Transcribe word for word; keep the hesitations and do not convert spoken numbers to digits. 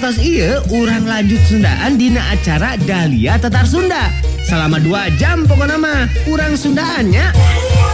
Satos ieu urang lanjut Sundaan dina acara Dahlia Tetar Sunda. Selama dua jam pokoknya mah urang Sundaannya.